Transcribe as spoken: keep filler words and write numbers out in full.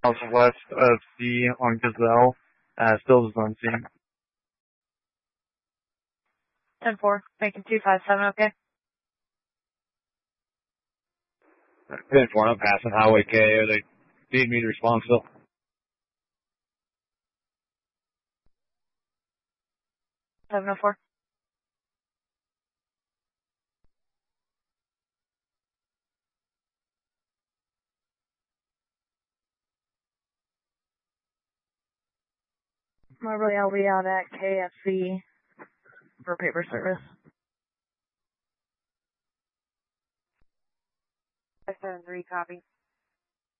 Southwest of C on Gazelle. Uh, still is unseen. ten four, making two five seven, okay? ten four, I'm passing Highway K. Are they need me to respond still? seven oh four. Moberly, I'll be out at K F C for paper service. five seven three, copy.